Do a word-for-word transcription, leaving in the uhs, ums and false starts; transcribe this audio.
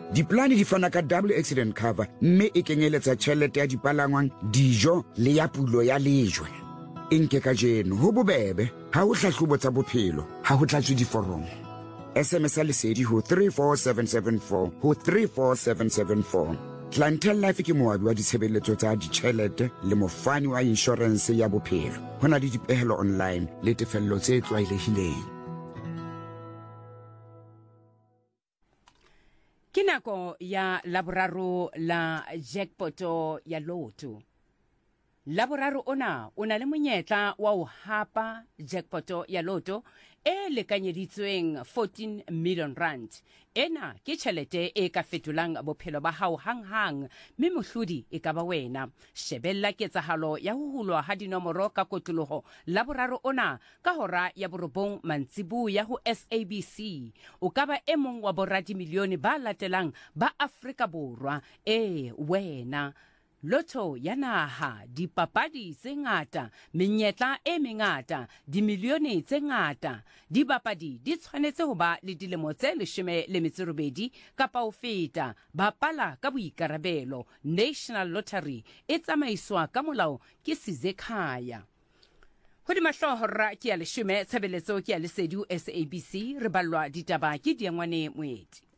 Diplane di fana ka double accident cover mme e kenyeletsa tjhelete ya dipalangwang, dijo le ya pulo ya lejwe. E nke ka jeno ho bobebe, ha ho hlahlobo tsa bophelo, ha ho tlatswe diforomo. S M S a lesedi ho three four seven seven four ho three four seven seven four. Clientele Life ke moabi wa ditshebeletso tsa ditjhelete le mofani wa insurance ya bophelo. Ho na le dipehelo online le tefello tse tlwaelehileng. Kinako ya laboraro la jackpoto ya loto. Laboraro ona o na le monyetla wa ho hapa jackpoto ya loto e lekanyeditsweng fourteen million rand. Ena ke tjhelete e ka fetolang bophelo ba hao hang-hang, mme mohlodi e ka ba wena. Shebella ketsahalo ya ho hulwa ha dinomoro ka kotloloho laboraro ona ka hora ya borobong mantsibu ya ho S A B C. O ka ba e mong wa boradimilione ba latelang ba Afrika Borwa. E wena Loto ya naha, dipapadi tse ngata, menyetla e mengata, dimilione tse ngata. Dibapadi di tshwanetse ho ba le dilemo tse leshome le metso e robedi kapa ho feta. Bapala ka boikarabelo. National Lottery e tsamaiswa ka molao ke Sizekhaya. Hodima hlohora ke ya leshome, tshebeletso ke ya lesedi S A B C, re ballwa ditaba ke Diangwane Moeti.